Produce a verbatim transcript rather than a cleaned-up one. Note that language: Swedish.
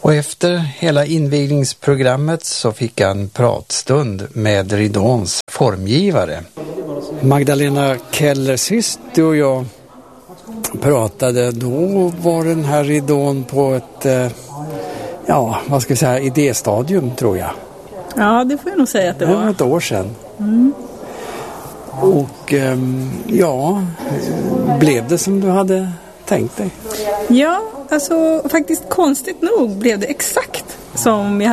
Och efter hela invigningsprogrammet så fick jag en pratstund med ridåns formgivare. Magdalena Keller, sist du och jag pratade, då var den här ridån på ett, eh, ja, vad ska jag säga, idéstadium tror jag. Ja, det får jag nog säga att det var. Det var ett år sedan. Mm. Och eh, ja, blev det som du hade tänkt dig? Ja, alltså faktiskt konstigt nog blev det exakt som jag hade